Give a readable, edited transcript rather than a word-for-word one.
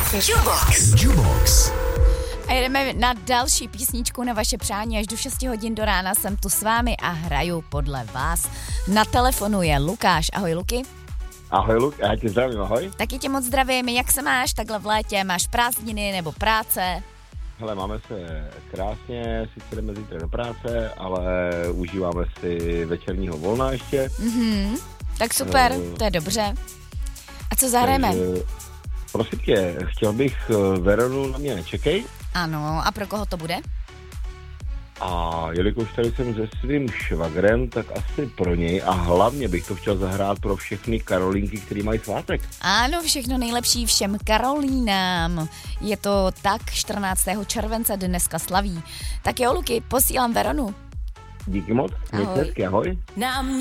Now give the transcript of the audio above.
Jubox. A jedeme na další písničku na vaše přání. Až do 6 hodin do rána jsem tu s vámi a hraju podle vás. Na telefonu je Lukáš. Ahoj, Luky. Ahoj, Luk, já tě zdravím, ahoj. Taky tě moc zdravím. Jak se máš takhle v létě? Máš prázdniny nebo práce? Hele, máme se krásně, sice jdeme zítra do práce, ale užíváme si večerního volna ještě. Tak super, to je dobře. A co zahrajeme? Prosím tě, chtěl bych Veronu Na mě nečekej. Ano, a pro koho to bude? A jelikož tady jsem se svým švagrem, tak asi pro něj a hlavně bych to chtěl zahrát pro všechny Karolínky, který mají svátek. Ano, všechno nejlepší všem Karolínám. Je to tak, 14. července dneska slaví. Tak jo, Luky, posílám Veronu. Díky moc, mějte hezky, ahoj.